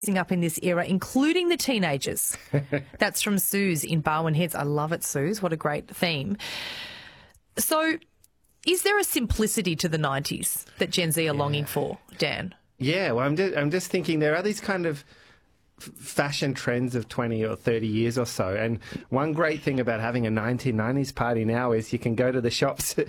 up in this era, including the teenagers. That's from Suze in Barwon Heads. I love it, Suze. What a great theme. So is there a simplicity to the 90s that Gen Z are longing for, Dan? Yeah, well, I'm just thinking there are these kind of fashion trends of 20 or 30 years or so. And one great thing about having a 1990s party now is you can go to the shops, see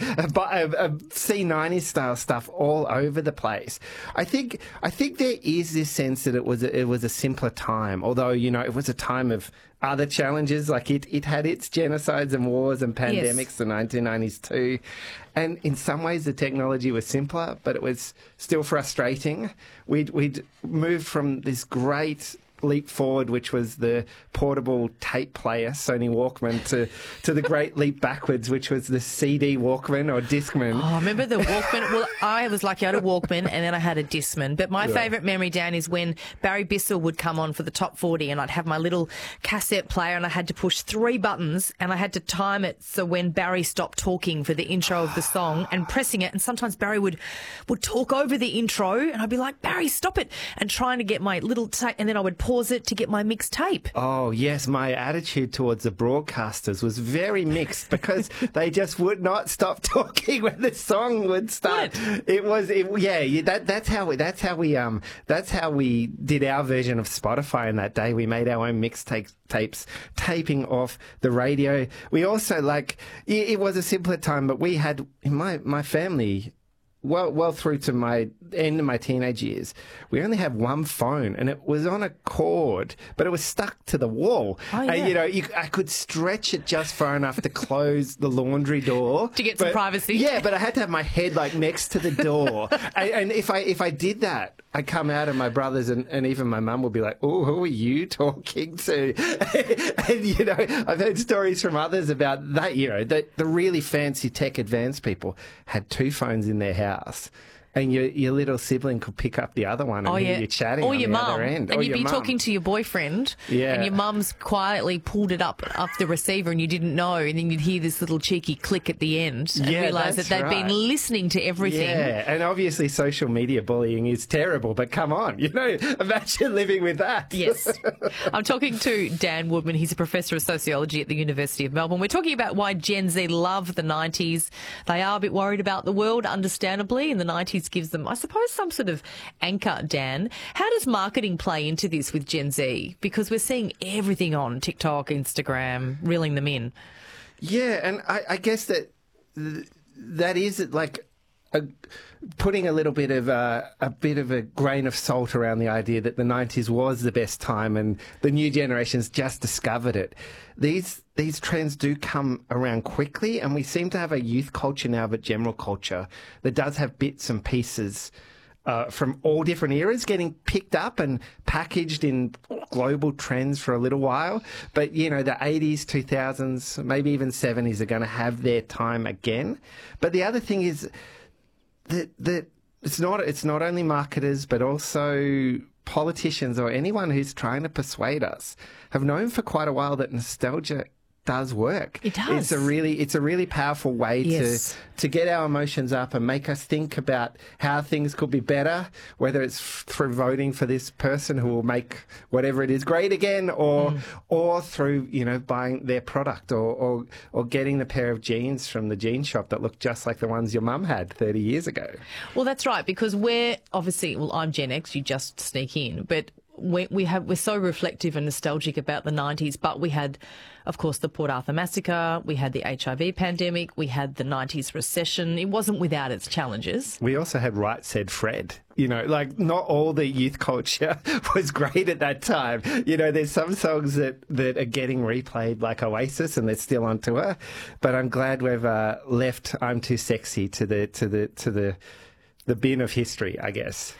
90s style stuff all over the place. I think there is this sense that it was a simpler time, although, you know, it was a time of other challenges. Like it had its genocides and wars and pandemics, the 1990s too. And in some ways the technology was simpler, but it was still frustrating. We'd moved from this great leap forward, which was the portable tape player, Sony Walkman, to the great leap backwards, which was the CD Walkman or Discman. Oh, remember the Walkman? Well, I was lucky. I had a Walkman and then I had a Discman. But my favourite memory, Dan, is when Barry Bissell would come on for the top 40 and I'd have my little cassette player and I had to push 3 buttons and I had to time it so when Barry stopped talking for the intro of the song and pressing it, and sometimes Barry would talk over the intro and I'd be like, Barry, stop it, and trying to get my little tape, and then I would pause it to get my mixed tape. Oh, yes. My attitude towards the broadcasters was very mixed because they just would not stop talking when the song would start. That's how we did our version of Spotify in that day. We made our own tapes, taping off the radio. We also, it was a simpler time, but we had, in my family, well through to my end of my teenage years, we only had one phone, and it was on a cord, but it was stuck to the wall. Oh, yeah. I could stretch it just far enough to close the laundry door to get some privacy. Yeah, but I had to have my head next to the door, and if I did that, I'd come out and my brothers and even my mum would be like, "Oh, who are you talking to?" And I've heard stories from others about that. The really fancy tech advanced people had 2 phones in their house. And your little sibling could pick up the other one and hear you chatting on the other end. And you'd be talking to your boyfriend, and your mum's quietly pulled it up the receiver and you didn't know, and then you'd hear this little cheeky click at the end and realise that they'd been listening to everything. Yeah, and obviously social media bullying is terrible, but come on, imagine living with that. Yes. I'm talking to Dan Woodman. He's a professor of sociology at the University of Melbourne. We're talking about why Gen Z love the 90s. They are a bit worried about the world, understandably, and the 90s gives them, I suppose, some sort of anchor, Dan. How does marketing play into this with Gen Z? Because we're seeing everything on TikTok, Instagram, reeling them in. Yeah, and I guess that is putting a little bit of a grain of salt around the idea that the 90s was the best time and the new generations just discovered it. These trends do come around quickly, and we seem to have a youth culture now, but general culture that does have bits and pieces from all different eras getting picked up and packaged in global trends for a little while. But, the 80s, 2000s, maybe even 70s are going to have their time again. But the other thing is that it's not only marketers, but also politicians or anyone who's trying to persuade us have known for quite a while that nostalgia does work. It does. It's a really powerful way to get our emotions up and make us think about how things could be better, whether it's through voting for this person who will make whatever it is great again, or through buying their product or getting the pair of jeans from the jean shop that look just like the ones your mum had 30 years ago. Well, that's right, because we're obviously, I'm Gen X, you just sneak in, but we're so reflective and nostalgic about the 90s, but we had, of course, the Port Arthur massacre, we had the HIV pandemic, we had the 90s recession. It wasn't without its challenges. We also had Right Said Fred. Not all the youth culture was great at that time. There's some songs that are getting replayed, like Oasis, and they're still on tour. But I'm glad we've left I'm Too Sexy to the bin of history, I guess.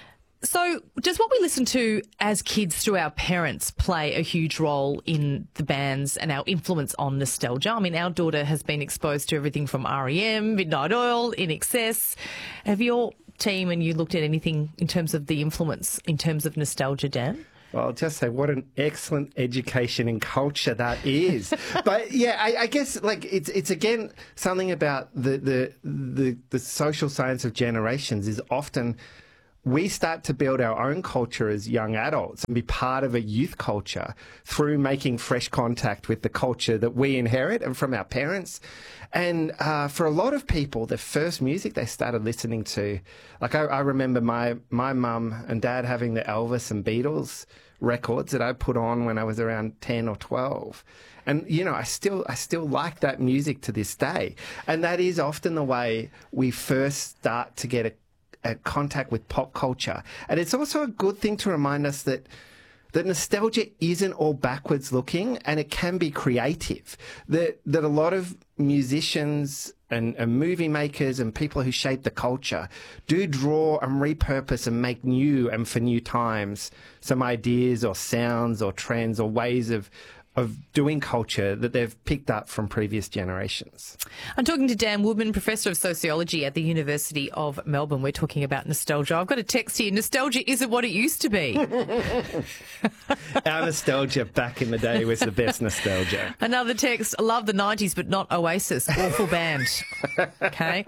So does what we listen to as kids through our parents play a huge role in the bands and our influence on nostalgia? I mean, our daughter has been exposed to everything from R.E.M., Midnight Oil, INXS. Have your team and you looked at anything in terms of the influence, in terms of nostalgia, Dan? Well, I'll just say what an excellent education in culture that is. But yeah, I guess it's again something about the social science of generations is often we start to build our own culture as young adults and be part of a youth culture through making fresh contact with the culture that we inherit and from our parents. And for a lot of people, the first music they started listening to, like I remember my mum and dad having the Elvis and Beatles records that I put on when I was around 10 or 12. And, you know, I still like that music to this day. And that is often the way we first start to get a contact with pop culture. And it's also a good thing to remind us that nostalgia isn't all backwards looking, and it can be creative. That a lot of musicians and movie makers and people who shape the culture do draw and repurpose and make new and for new times some ideas or sounds or trends or ways of doing culture that they've picked up from previous generations. I'm talking to Dan Woodman, Professor of Sociology at the University of Melbourne. We're talking about nostalgia. I've got a text here. Nostalgia isn't what it used to be. Our nostalgia back in the day was the best nostalgia. Another text, I love the 90s, but not Oasis. Awful band. Okay.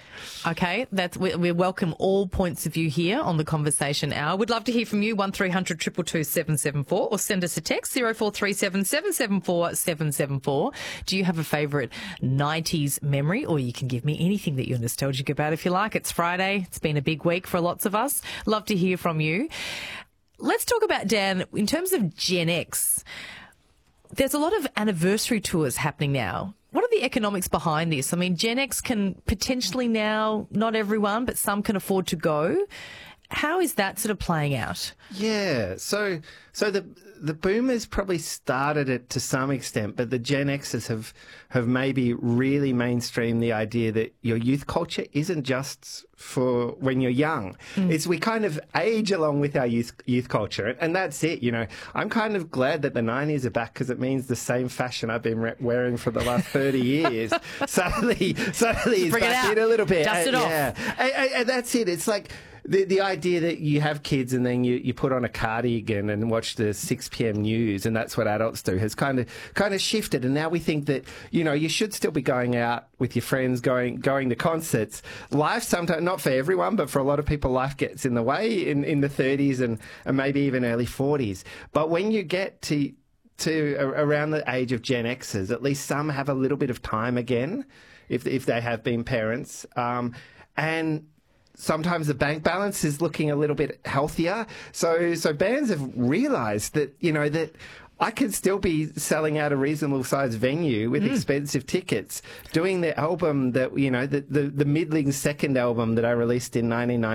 We welcome all points of view here on the Conversation Hour. We'd love to hear from you, 1300 222 774, or send us a text, 0437 774 774. Do you have a favourite 90s memory? Or you can give me anything that you're nostalgic about if you like. It's Friday. It's been a big week for lots of us. Love to hear from you. Let's talk about, Dan, in terms of Gen X, there's a lot of anniversary tours happening now. What are the economics behind this? I mean, Gen X can potentially now, not everyone, but some can afford to go. How is that sort of playing out? Yeah, so the boomers probably started it to some extent, but the Gen Xers have maybe really mainstreamed the idea that your youth culture isn't just for when you're young. It's we kind of age along with our youth culture, and that's it. You know, I'm kind of glad that the 90s are back because it means the same fashion I've been wearing for the last 30 years suddenly is back in a little bit. Dust it off. Yeah, and that's it. It's like the idea that you have kids and then you put on a cardigan and watch the 6 p.m. news, and that's what adults do, has kind of shifted. And now we think that, you know, you should still be going out with your friends, going to concerts. Life sometimes, not for everyone, but for a lot of people, life gets in the way in the 30s and maybe even early 40s. But when you get to around the age of Gen Xers, at least some have a little bit of time again, if they have been parents, and sometimes the bank balance is looking a little bit healthier. So bands have realised that, you know, that I could still be selling out a reasonable sized venue with expensive tickets, doing the album that, you know, the middling second album that I released in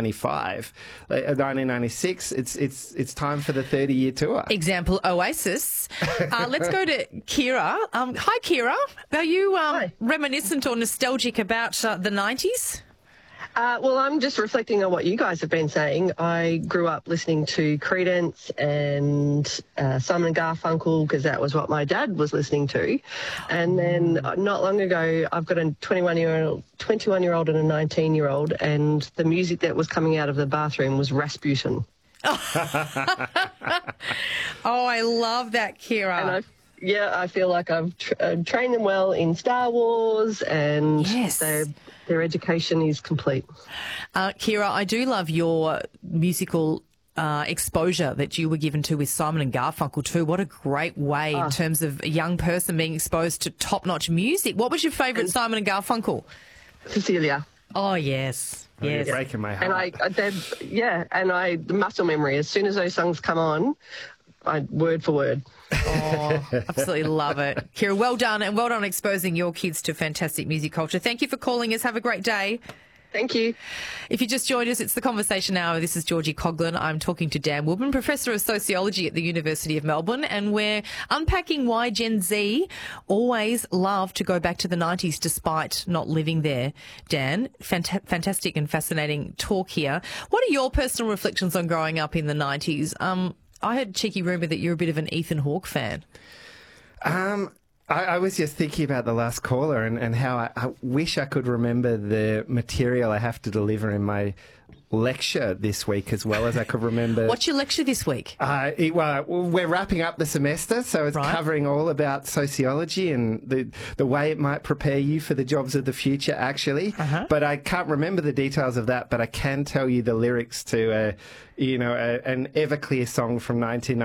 1996. It's time for the 30-year tour. Example, Oasis. Let's go to Kira. Hi, Kira. Are you reminiscent or nostalgic about the 90s? Well, I'm just reflecting on what you guys have been saying. I grew up listening to Creedence and Simon and Garfunkel because that was what my dad was listening to. And then not long ago, I've got a 21-year-old and a 19-year-old, and the music that was coming out of the bathroom was Rasputin. Oh, I love that, Kira. And I feel like I've trained them well in Star Wars, and yes, their education is complete. Kira, I do love your musical exposure that you were given to with Simon and Garfunkel too. What a great way in terms of a young person being exposed to top-notch music. What was your favourite Simon and Garfunkel? Cecilia. Oh, yes. Oh, yes. You're breaking my heart. And the muscle memory, as soon as those songs come on, word for word. Oh, absolutely love it. Kira, well done, and well done exposing your kids to fantastic music culture. Thank you for calling us. Have a great day. Thank you. If you just joined us, it's the Conversation Hour. This is Georgie Coughlin. I'm talking to Dan Woodman, Professor of Sociology at the University of Melbourne, and we're unpacking why Gen Z always love to go back to the 90s despite not living there. Dan, fantastic and fascinating talk here. What are your personal reflections on growing up in the 90s? I heard a cheeky rumour that you're a bit of an Ethan Hawke fan. I was just thinking about the last caller and how I wish I could remember the material I have to deliver in my lecture this week as well as I could remember. What's your lecture this week? Well, we're wrapping up the semester, so it's covering all about sociology and the way it might prepare you for the jobs of the future, actually. But I can't remember the details of that, but I can tell you the lyrics to, an Everclear song from 1990.